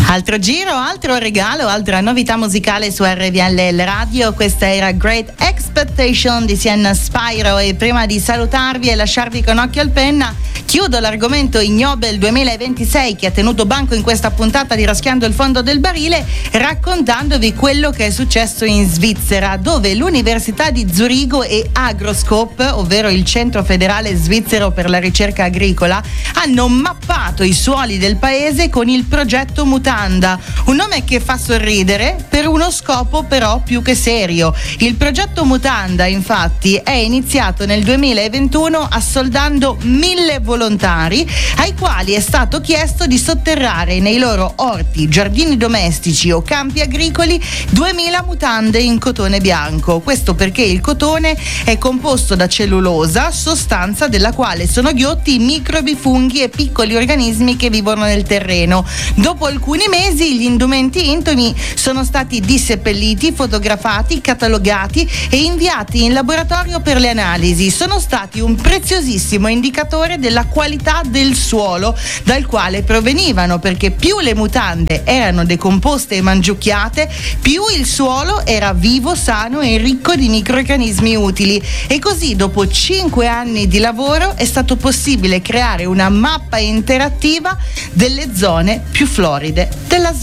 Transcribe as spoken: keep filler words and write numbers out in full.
Altro giro, altro regalo, altra novità musicale su R V L Radio. Questa era Great Expectation di Sienna Spyro, e prima di salutarvi e lasciarvi con occhio al penna, chiudo l'argomento Ignobel duemilaventisei che ha tenuto banco in questa puntata di Raschiando il fondo del barile, raccontandovi quello che è successo in Svizzera, dove l'Università di Zurigo e Agroscope, ovvero il Centro Federale Svizzero per la Ricerca Agricola, hanno mappato i suoli del paese con il progetto Mutanda, un nome che fa sorridere per uno scopo però più che serio. Il progetto Mutanda infatti è iniziato nel duemilaventuno assoldando mille volontari ai quali è stato chiesto di sotterrare nei loro orti, giardini domestici o campi agricoli duemila mutande in cotone bianco. Questo perché il cotone è composto da cellulosa, sostanza della quale sono ghiotti microbi, funghi e piccoli organismi che vivono nel terreno. Dopo alcuni mesi gli indumenti intomi sono stati disseppelliti, fotografati, catalogati e inviati in laboratorio per le analisi. Sono stati un preziosissimo indicatore della qualità del suolo dal quale provenivano, perché più le mutande erano decomposte e mangiucchiate, più il suolo era vivo, sano e ricco di microrganismi utili. E così, dopo cinque anni di lavoro, è stato possibile creare una mappa interattiva delle zone più floride della Svizzera.